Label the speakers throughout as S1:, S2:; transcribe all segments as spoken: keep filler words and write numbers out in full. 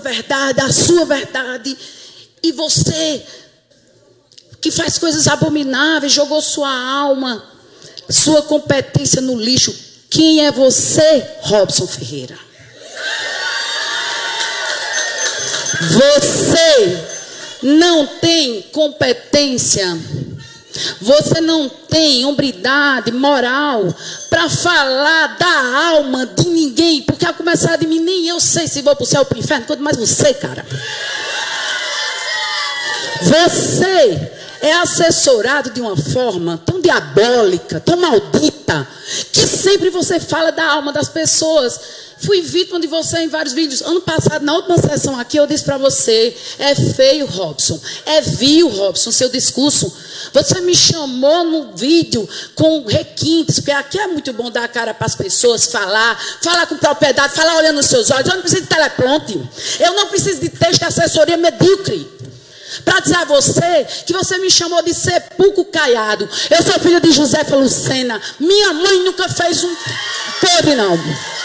S1: verdade, a sua verdade. E você, que faz coisas abomináveis, jogou sua alma, sua competência no lixo. Quem é você, Robson Ferreira? Você não tem competência, você não tem hombridade moral para falar da alma de ninguém, porque a começar de mim, nem eu sei se vou para o céu ou para o inferno, quanto mais você, cara. Você é assessorado de uma forma tão diabólica, tão maldita, que sempre você fala da alma das pessoas. Fui vítima de você em vários vídeos. Ano passado, na última sessão aqui, eu disse para você: é feio, Robson, é vil, Robson, seu discurso. Você me chamou no vídeo com requintes, porque aqui é muito bom dar a cara para as pessoas, falar, falar com propriedade, falar olhando nos seus olhos. Eu não preciso de teleprompter, eu não preciso de texto de assessoria medíocre para dizer a você que você me chamou de sepulcro caiado. Eu sou filha de Josefa Lucena. Minha mãe nunca fez um podre, não.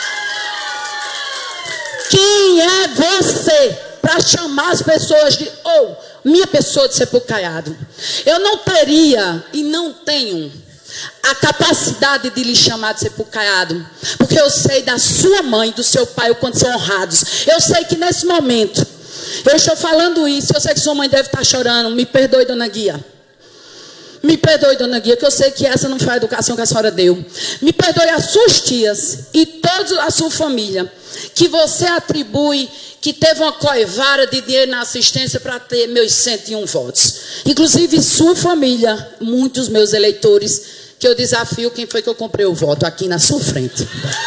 S1: Quem é você para chamar as pessoas de, ou oh, minha pessoa de sepulcro caiado? Eu não teria e não tenho a capacidade de lhe chamar de sepulcro caiado, porque eu sei da sua mãe e do seu pai o quanto são honrados. Eu sei que nesse momento eu estou falando isso, eu sei que sua mãe deve estar chorando. Me perdoe, dona Guia. Me perdoe, dona Guia, que eu sei que essa não foi a educação que a senhora deu. Me perdoe as suas tias e toda a sua família, que você atribui que teve uma coivara de dinheiro na assistência para ter meus cento e um votos. Inclusive sua família, muitos meus eleitores, que eu desafio quem foi que eu comprei o voto aqui na sua frente.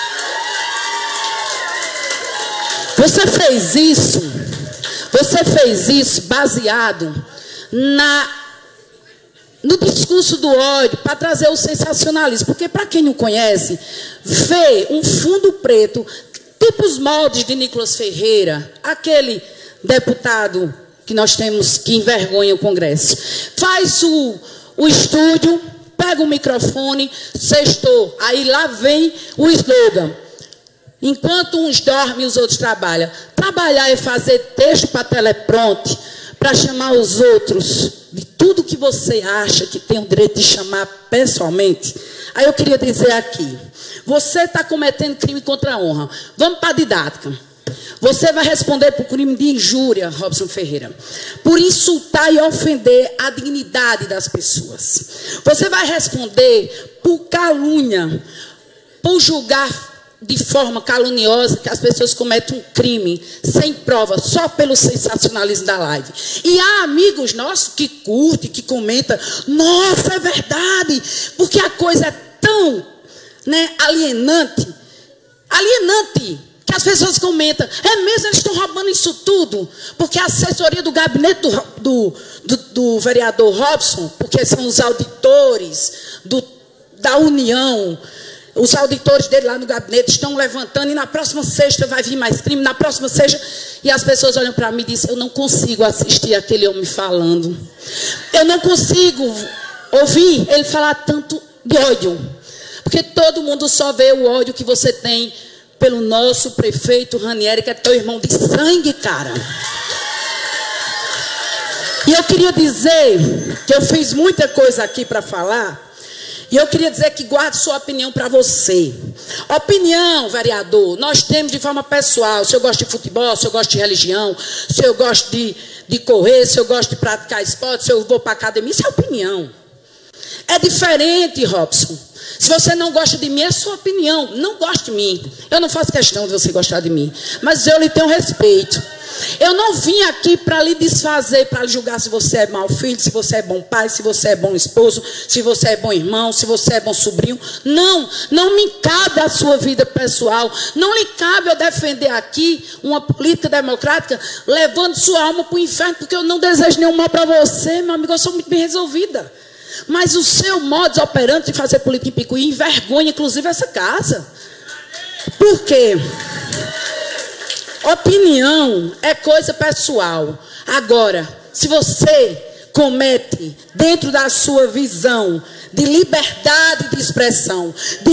S1: Você fez isso, você fez isso baseado na... no discurso do ódio, para trazer o sensacionalismo. Porque, para quem não conhece, vê um fundo preto, tipo os moldes de Nicolas Ferreira, aquele deputado que nós temos que envergonha o Congresso. Faz o, o estúdio, pega o microfone, sextou. Aí lá vem o slogan: enquanto uns dormem, os outros trabalham. Trabalhar é fazer texto para teleprompter, para chamar os outros de tudo que você acha que tem o direito de chamar pessoalmente. Aí eu queria dizer aqui: você está cometendo crime contra a honra. Vamos para a didática. Você vai responder por crime de injúria, Robson Ferreira, por insultar e ofender a dignidade das pessoas. Você vai responder por calúnia, por julgar de forma caluniosa que as pessoas cometem um crime sem prova, só pelo sensacionalismo da live. E há amigos nossos que curtem, que comentam: nossa, é verdade, porque a coisa é tão, né, alienante, alienante, que as pessoas comentam: é mesmo, eles estão roubando isso tudo, porque a assessoria do gabinete do, do, do, do vereador Robson, porque são os auditores do, da União, os auditores dele lá no gabinete estão levantando, e na próxima sexta vai vir mais crime, na próxima sexta, e as pessoas olham para mim e dizem: eu não consigo assistir aquele homem falando, eu não consigo ouvir ele falar tanto de ódio, porque todo mundo só vê o ódio que você tem pelo nosso prefeito Ranieri, que é teu irmão de sangue, cara. E eu queria dizer que eu fiz muita coisa aqui para falar, e eu queria dizer que guarde sua opinião para você. Opinião, vereador, nós temos de forma pessoal. Se eu gosto de futebol, se eu gosto de religião, se eu gosto de, de correr, se eu gosto de praticar esporte, se eu vou para a academia, isso é opinião. É diferente, Robson. Se você não gosta de mim, é sua opinião. Não gosta de mim. Eu não faço questão de você gostar de mim, mas eu lhe tenho respeito. Eu não vim aqui para lhe desfazer, para lhe julgar se você é mau filho, se você é bom pai, se você é bom esposo, se você é bom irmão, se você é bom sobrinho. Não, não me cabe a sua vida pessoal. Não lhe cabe eu defender aqui uma política democrática levando sua alma para o inferno, porque eu não desejo nenhum mal para você, meu amigo. Eu sou muito bem resolvida. Mas o seu modus operandi de fazer política em Picuí envergonha, inclusive, essa casa. Por quê? Opinião é coisa pessoal. Agora, se você comete, dentro da sua visão de liberdade de expressão, de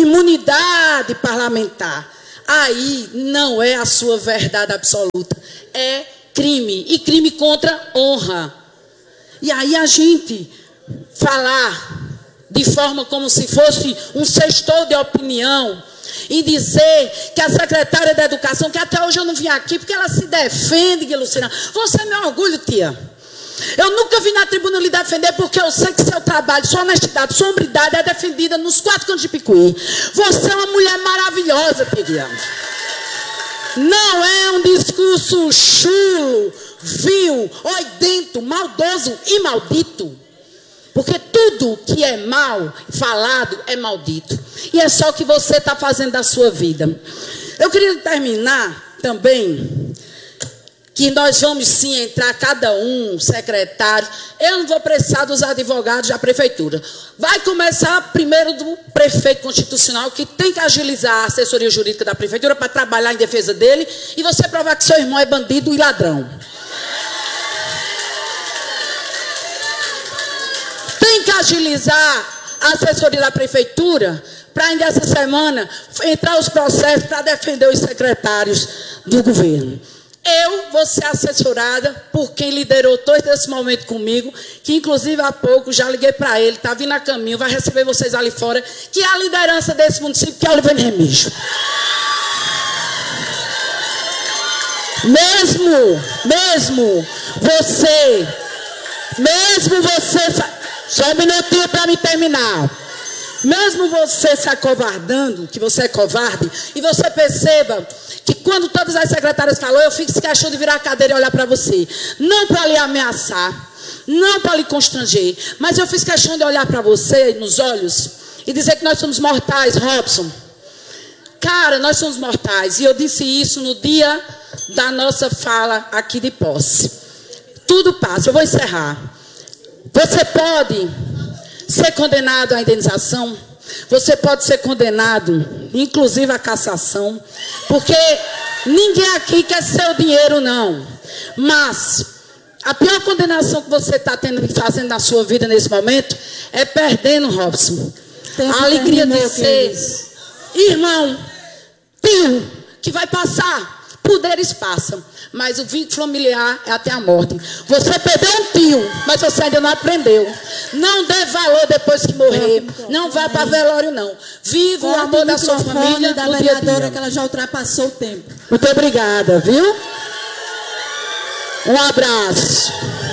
S1: imunidade parlamentar, aí não é a sua verdade absoluta, é crime, e crime contra honra. E aí a gente falar de forma como se fosse um sextou de opinião e dizer que a secretária da Educação, que até hoje eu não vim aqui, porque ela se defende, Lucina. Você é meu orgulho, tia. Eu nunca vim na tribuna lhe defender, porque eu sei que seu trabalho, sua honestidade, sua hombridade é defendida nos quatro cantos de Picuí. Você é uma mulher maravilhosa, tia. Não é um discurso chulo, vil, oidento, maldoso e maldito. Porque tudo que é mal falado é maldito. E é só o que você está fazendo da sua vida. Eu queria terminar também que nós vamos sim entrar, cada um, secretário. Eu não vou precisar dos advogados da prefeitura. Vai começar primeiro do prefeito constitucional, que tem que agilizar a assessoria jurídica da prefeitura para trabalhar em defesa dele, e você provar que seu irmão é bandido e ladrão. Tem que agilizar a assessoria da prefeitura para ainda essa semana entrar os processos para defender os secretários do governo. Eu vou ser assessorada por quem liderou todo esse momento comigo, que inclusive há pouco já liguei para ele, está vindo a caminho, vai receber vocês ali fora, que é a liderança desse município, que é Oliveira Remígio. Mesmo, mesmo você, mesmo você, só um minutinho para me terminar. Mesmo você se acovardando, que você é covarde, e você perceba que quando todas as secretárias falou, eu fico se achando de virar a cadeira e olhar para você. Não para lhe ameaçar, não para lhe constranger, mas eu fiz questão de olhar para você nos olhos e dizer que nós somos mortais, Robson. Cara, nós somos mortais. E eu disse isso no dia da nossa fala aqui de posse. Tudo passa, eu vou encerrar. Você pode ser condenado à indenização, você pode ser condenado, inclusive à cassação, porque ninguém aqui quer seu dinheiro, não. Mas a pior condenação que você está tendo fazendo na sua vida nesse momento é perdendo, Robson, a alegria de ser irmão, tio, que vai passar. Poderes passam, mas o vínculo familiar é até a morte. Você perdeu um tio, mas você ainda não aprendeu. Não dê valor depois que morrer. Não vá para velório, não. Viva o amor da sua família.
S2: Da vereadora, que ela já ultrapassou o tempo.
S1: Muito obrigada, viu? Um abraço.